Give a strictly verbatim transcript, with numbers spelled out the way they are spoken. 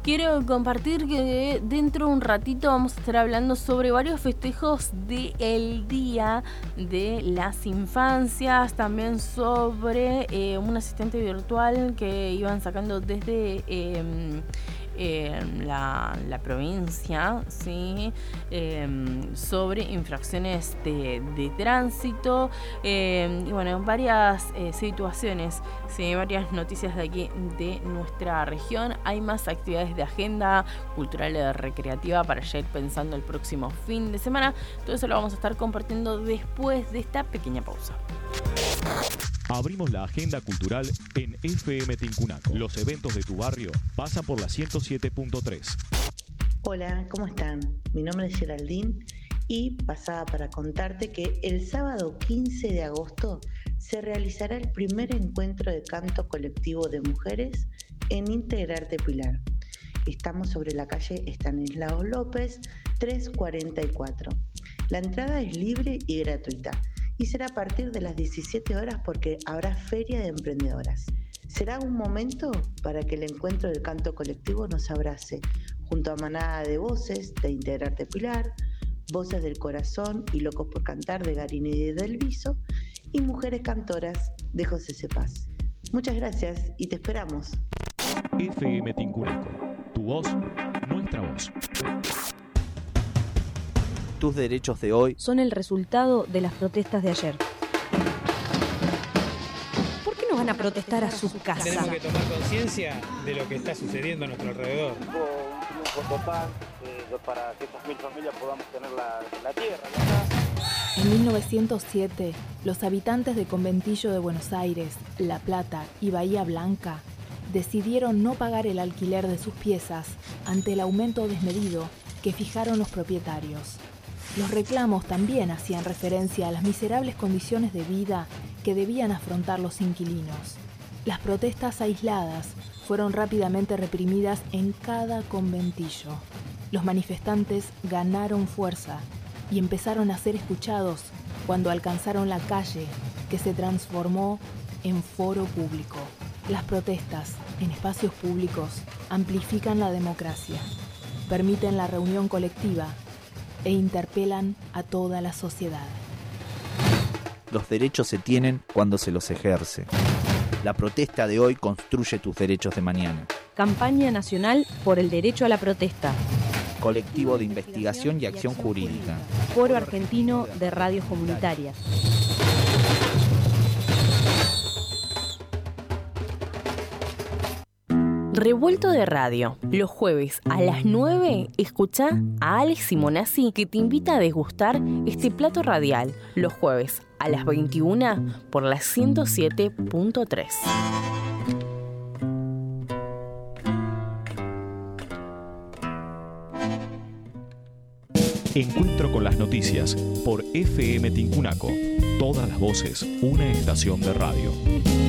quiero compartir que dentro de un ratito vamos a estar hablando sobre varios festejos del Día de las Infancias, también sobre eh, un asistente virtual que iban sacando desde eh, eh, la, la provincia, ¿sí? eh, sobre infracciones de, de tránsito eh, y bueno, varias eh, situaciones, ¿sí? Varias noticias de aquí de nuestra región. Hay más actividades de agenda cultural y recreativa para ya ir pensando el próximo fin de semana. Todo eso lo vamos a estar compartiendo después de esta pequeña pausa. Abrimos la agenda cultural en F M Tincunaco. Los eventos de tu barrio pasan por la ciento siete punto tres. Hola, ¿cómo están? Mi nombre es Geraldine y pasaba para contarte que el sábado quince de agosto se realizará el primer encuentro de canto colectivo de mujeres en Integrarte Pilar. Estamos sobre la calle Estanislao López trescientos cuarenta y cuatro. La entrada es libre y gratuita y será a partir de las diecisiete horas porque habrá feria de emprendedoras. Será un momento para que el encuentro del canto colectivo nos abrace, junto a manada de voces de Integrarte Pilar, Voces del Corazón y Locos por Cantar de Garini y Del Viso, y Mujeres Cantoras de José Cepaz. Muchas gracias y te esperamos. F M Tincunaco, tu voz, nuestra voz. Tus derechos de hoy son el resultado de las protestas de ayer. ¿Por qué no van a protestar a sus casas? Tenemos que tomar conciencia de lo que está sucediendo a nuestro alrededor. Un triunfo total eh, para que estas mil familias podamos tener la, la tierra, la casa. En mil novecientos siete, los habitantes de Conventillo de Buenos Aires, La Plata y Bahía Blanca decidieron no pagar el alquiler de sus piezas ante el aumento desmedido que fijaron los propietarios. Los reclamos también hacían referencia a las miserables condiciones de vida que debían afrontar los inquilinos. Las protestas aisladas fueron rápidamente reprimidas en cada conventillo. Los manifestantes ganaron fuerza y empezaron a ser escuchados cuando alcanzaron la calle, que se transformó en foro público. Las protestas en espacios públicos amplifican la democracia, permiten la reunión colectiva e interpelan a toda la sociedad. Los derechos se tienen cuando se los ejerce. La protesta de hoy construye tus derechos de mañana. Campaña Nacional por el Derecho a la Protesta. Colectivo de Investigación y Acción Jurídica. Foro Argentino de Radios Comunitarias. Revuelto de Radio. Los jueves a las nueve, escucha a Alex Simonazzi, que te invita a degustar este plato radial. Los jueves a las veintiuna por la ciento siete punto tres. Encuentro con las noticias por F M Tincunaco. Todas las voces, una estación de radio.